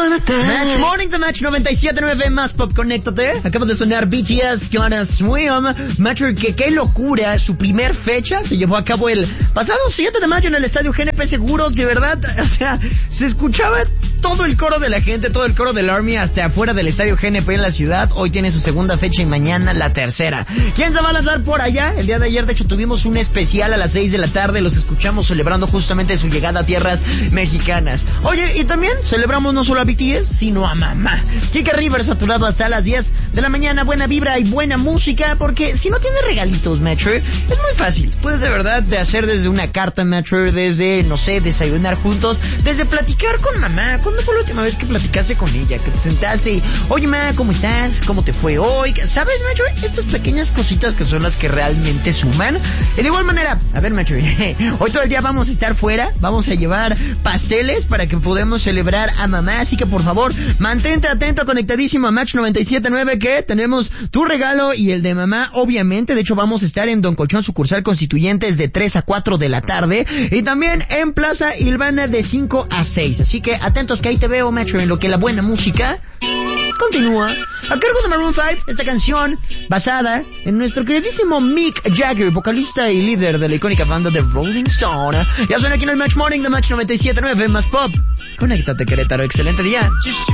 Match Morning, The Match 97.9 más pop, conéctate. Acaba de sonar BTS, Gonna Swim. Metro, que qué locura, su primer fecha se llevó a cabo el pasado 7 de mayo en el estadio GNP Seguros, de verdad, o sea, se escuchaba todo el coro de la gente, todo el coro del Army hasta afuera del estadio GNP en la ciudad. Hoy tiene su segunda fecha y mañana la tercera. ¿Quién se va a lanzar por allá? El día de ayer, de hecho, tuvimos un especial a las 6 de la tarde, los escuchamos celebrando justamente su llegada a tierras mexicanas. Oye, y también celebramos no solo a BTS, sino a mamá. Chica Rivers a tu lado hasta las 10 de la mañana, buena vibra y buena música, porque si no tienes regalitos, Metro, es muy fácil. Puedes de verdad de hacer desde una carta, Metro, desde, no sé, desayunar juntos, desde platicar con mamá. ¿Cuándo fue la última vez que platicaste con ella? Que te sentaste y, oye, ma, ¿cómo estás? ¿Cómo te fue hoy? ¿Sabes, Metro? Estas pequeñas cositas que son las que realmente suman. Y de igual manera, a ver, Metro, hoy todo el día vamos a estar fuera, vamos a llevar pasteles para que podamos celebrar a mamá, así que por favor, mantente atento, conectadísimo a Match 97.9, que tenemos tu regalo y el de mamá, obviamente. De hecho, vamos a estar en Don Colchón, sucursal Constituyentes, de 3 a 4 de la tarde, y también en Plaza Ilvana de 5 a 6. Así que atentos, que ahí te veo, Metro, en lo que la buena música continúa. A cargo de Maroon 5, esta canción basada en nuestro queridísimo Mick Jagger, vocalista y líder de la icónica banda de Rolling Stone. Ya suena aquí en el Match Morning de Match 97.9 más pop. Conéctate, Querétaro, excelente día.